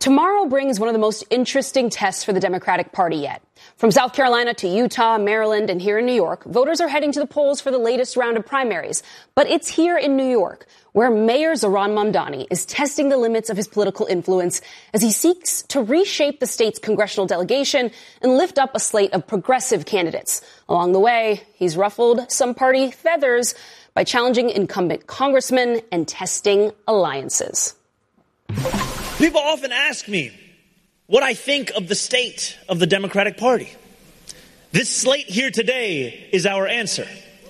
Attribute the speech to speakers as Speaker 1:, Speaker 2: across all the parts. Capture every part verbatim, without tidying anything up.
Speaker 1: Tomorrow brings one of the most interesting tests for the Democratic Party yet. From South Carolina to Utah, Maryland, and here in New York, voters are heading to the polls for the latest round of primaries. But it's here in New York where Mayor Zohran Mamdani is testing the limits of his political influence as he seeks to reshape the state's congressional delegation and lift up a slate of progressive candidates. Along the way, he's ruffled some party feathers by challenging incumbent congressmen and testing alliances.
Speaker 2: People often ask me what I think of the state of the Democratic Party. This slate here today is our answer.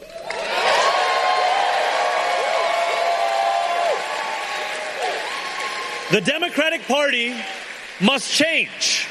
Speaker 2: The Democratic Party must change.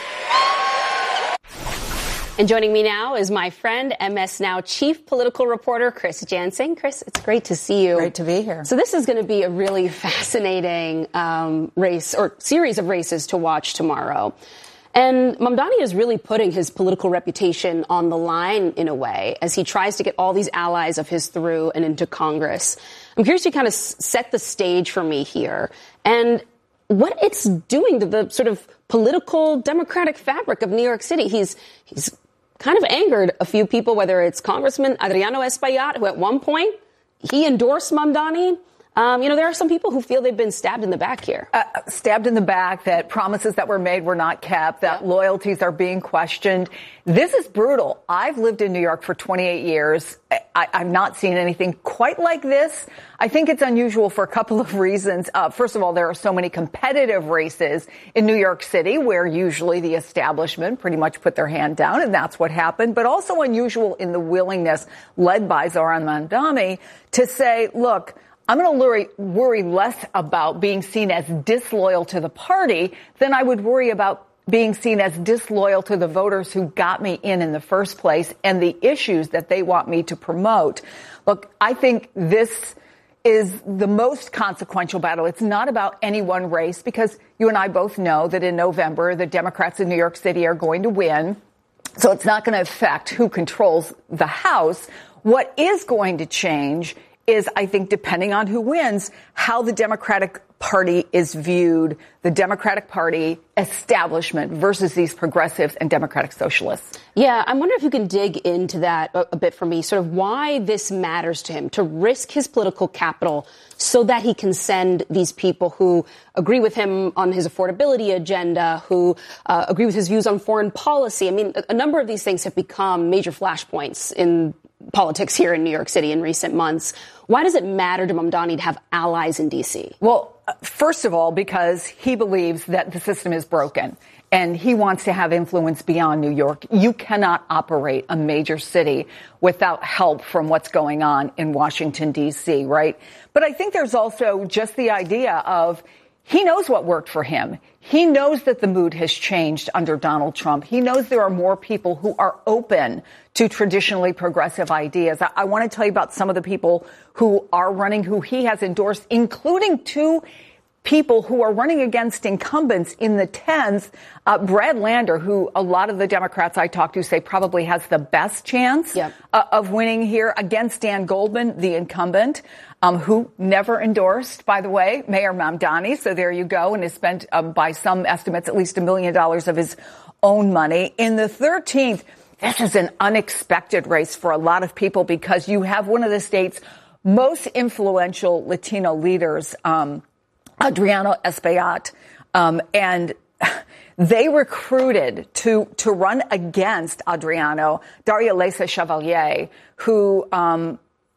Speaker 1: And joining me now is my friend, M S Now chief political reporter, Chris Jansing. Chris, it's great to see you.
Speaker 3: Great to be here.
Speaker 1: So this is going to be a really fascinating um, race or series of races to watch tomorrow. And Mamdani is really putting his political reputation on the line in a way as he tries to get all these allies of his through and into Congress. I'm curious to kind of set the stage for me here and what it's doing to the sort of political democratic fabric of New York City. He's he's kind of angered a few people, whether it's Congressman Adriano Espaillat, who at one point he endorsed Mamdani. Um, you know, there are some people who feel they've been stabbed in the back here.
Speaker 3: Uh, stabbed in the back, that promises that were made were not kept, that loyalties are being questioned. This is brutal. I've lived in New York for twenty-eight years. I, I've not seen anything quite like this. I think it's unusual for a couple of reasons. Uh, first of all, there are so many competitive races in New York City where usually the establishment pretty much put their hand down, and that's what happened. But also unusual in the willingness led by Zohran Mamdani to say, look, I'm going to worry, worry less about being seen as disloyal to the party than I would worry about being seen as disloyal to the voters who got me in in the first place and the issues that they want me to promote. Look, I think this is the most consequential battle. It's not about any one race because you and I both know that in November, the Democrats in New York City are going to win. So it's not going to affect who controls the House. What is going to change is, I think, depending on who wins, how the Democratic Party is viewed, the Democratic Party establishment versus these progressives and Democratic socialists.
Speaker 1: Yeah, I wonder if you can dig into that a, a bit for me, sort of why this matters to him, to risk his political capital so that he can send these people who agree with him on his affordability agenda, who uh, agree with his views on foreign policy. I mean, a, a number of these things have become major flashpoints in politics here in New York City in recent months. Why does it matter to Mamdani to have allies in D C?
Speaker 3: Well, first of all, because he believes that the system is broken and he wants to have influence beyond New York. You cannot operate a major city without help from what's going on in Washington, D C, right? But I think there's also just the idea of he knows what worked for him. He knows that the mood has changed under Donald Trump. He knows there are more people who are open to traditionally progressive ideas. I, I want to tell you about some of the people who are running, who he has endorsed, including two people who are running against incumbents in the tens. Uh, Brad Lander, who a lot of the Democrats I talk to say probably has the best chance
Speaker 1: yep.
Speaker 3: uh, of winning here, against Dan Goldman, the incumbent, um, who never endorsed, by the way, Mayor Mamdani. So there you go, and has spent, um, by some estimates, at least a million dollars of his own money. In the thirteenth, this is an unexpected race for a lot of people because you have one of the state's most influential Latino leaders, um, Adriano Espaillat, um, and they recruited to to run against Adriano Daria Lesa Chevalier, who um,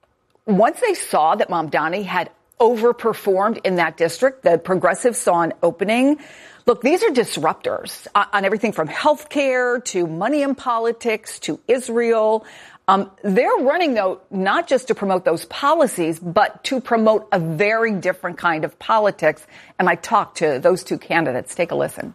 Speaker 3: once they saw that Mamdani had overperformed in that district, the progressives saw an opening. Look, these are disruptors on, on everything from health care to money in politics to Israel. Um, they're running, though, not just to promote those policies, but to promote a very different kind of politics. And I talked to those two candidates. Take a listen.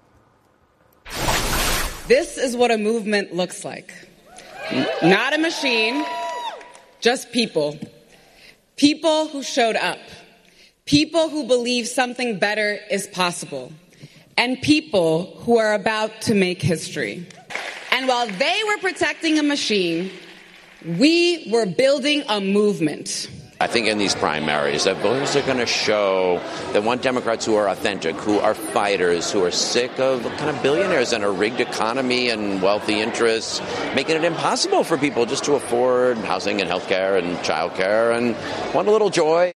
Speaker 4: This is what a movement looks like. Not a machine, just people. People who showed up. People who believe something better is possible. And people who are about to make history. And while they were protecting a machine, we were building a movement.
Speaker 5: I think in these primaries that voters are going to show they want Democrats who are authentic, who are fighters, who are sick of kind of billionaires and a rigged economy and wealthy interests, making it impossible for people just to afford housing and health care and child care and want a little joy.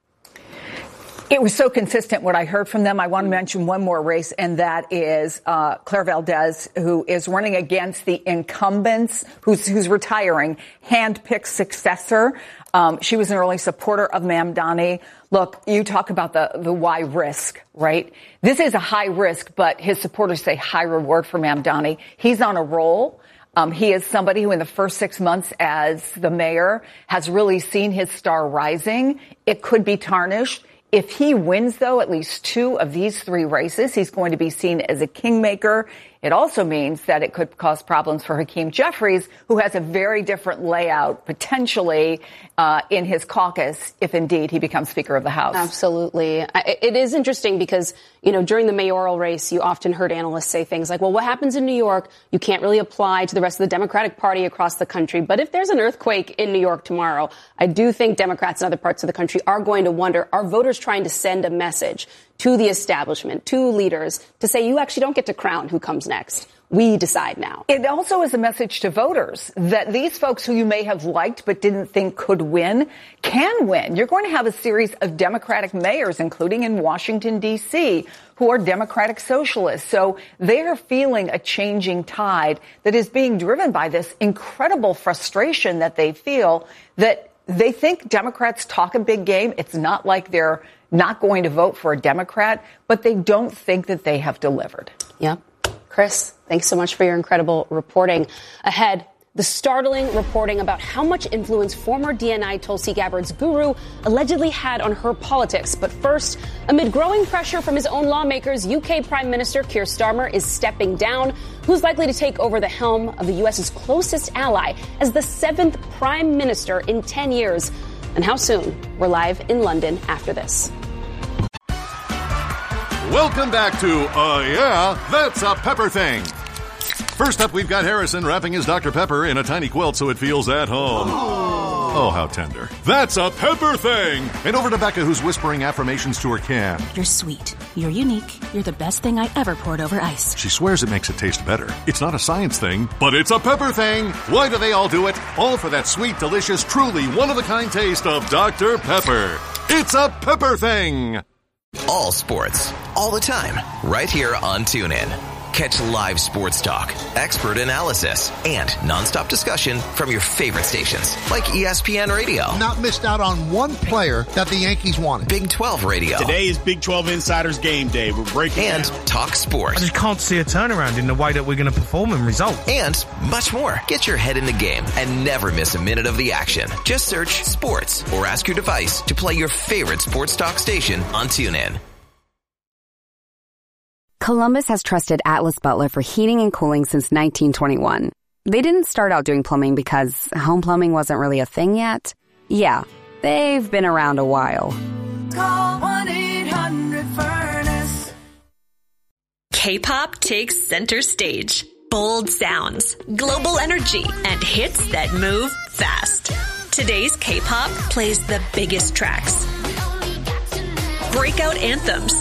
Speaker 3: It was so consistent what I heard from them. I want to mention one more race, and that is uh, Claire Valdez, who is running against the incumbents, who's, who's retiring, hand-picked successor. Um, she was an early supporter of Mamdani. Look, you talk about the, the why risk, right? This is a high risk, but his supporters say high reward for Mamdani. He's on a roll. Um, he is somebody who in the first six months as the mayor has really seen his star rising. It could be tarnished. If he wins, though, at least two of these three races, he's going to be seen as a kingmaker. It also means that it could cause problems for Hakeem Jeffries, who has a very different layout potentially uh, in his caucus if indeed he becomes Speaker of the House.
Speaker 1: Absolutely. It is interesting because, you know, during the mayoral race, you often heard analysts say things like, well, what happens in New York, you can't really apply to the rest of the Democratic Party across the country. But if there's an earthquake in New York tomorrow, I do think Democrats in other parts of the country are going to wonder, are voters trying to send a message to the establishment, to leaders, to say you actually don't get to crown who comes next. We decide now.
Speaker 3: It also is a message to voters that these folks who you may have liked but didn't think could win can win. You're going to have a series of Democratic mayors, including in Washington, D C, who are Democratic socialists. So they're feeling a changing tide that is being driven by this incredible frustration that they feel that they think Democrats talk a big game. It's not like they're not going to vote for a Democrat, but they don't think that they have delivered.
Speaker 1: Yeah. Chris, thanks so much for your incredible reporting. Ahead, the startling reporting about how much influence former D N I Tulsi Gabbard's guru allegedly had on her politics. But first, amid growing pressure from his own lawmakers, U K Prime Minister Keir Starmer is stepping down. Who's likely to take over the helm of the U S's closest ally as the seventh Prime Minister in ten years? And how soon? We're live in London after this.
Speaker 6: Welcome back to Uh Yeah, That's a Pepper Thing. First up, we've got Harrison wrapping his Doctor Pepper in a tiny quilt so it feels at home. Oh, how tender. That's a Pepper Thing! And over to Becca, who's whispering affirmations to her can.
Speaker 7: You're sweet. You're unique. You're the best thing I ever poured over ice.
Speaker 6: She swears it makes it taste better. It's not a science thing, but it's a Pepper Thing! Why do they all do it? All for that sweet, delicious, truly one-of-a-kind taste of Doctor Pepper. It's a Pepper Thing!
Speaker 8: All sports, all the time, right here on TuneIn. Catch live sports talk, expert analysis, and nonstop discussion from your favorite stations, like E S P N Radio.
Speaker 9: Not missed out on one player that the Yankees wanted.
Speaker 8: Big twelve Radio.
Speaker 10: Today is Big twelve Insiders Game Day. We're breaking
Speaker 8: And
Speaker 10: down.
Speaker 8: Talk Sports.
Speaker 11: I just can't see a turnaround in the way that we're going to perform and result.
Speaker 8: And much more. Get your head in the game and never miss a minute of the action. Just search sports or ask your device to play your favorite sports talk station on TuneIn.
Speaker 12: Columbus has trusted Atlas Butler for heating and cooling since nineteen twenty-one. They didn't start out doing plumbing because home plumbing wasn't really a thing yet. Yeah, they've been around a while.
Speaker 13: Call one eight hundred furnace.
Speaker 14: K-pop takes center stage. Bold sounds, global energy, and hits that move fast. Today's K-pop plays the biggest tracks, breakout anthems,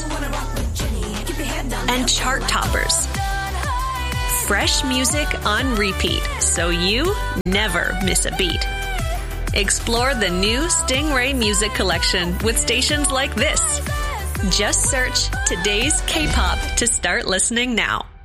Speaker 14: and chart toppers. Fresh music on repeat, so you never miss a beat. Explore the new Stingray Music Collection with stations like this. Just search Today's K-pop to start listening now.